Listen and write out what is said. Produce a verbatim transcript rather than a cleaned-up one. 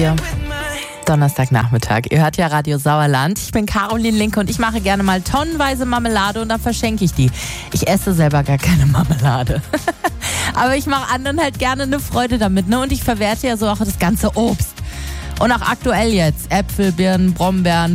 Ja. Donnerstagnachmittag. Ihr hört ja Radio Sauerland. Ich bin Caroline Linke und ich mache gerne mal tonnenweise Marmelade und dann verschenke ich die. Ich esse selber gar keine Marmelade. Aber ich mache anderen halt gerne eine Freude damit, ne? Und ich verwerte ja so auch das ganze Obst. Und auch aktuell jetzt Äpfel, Birnen, Brombeeren,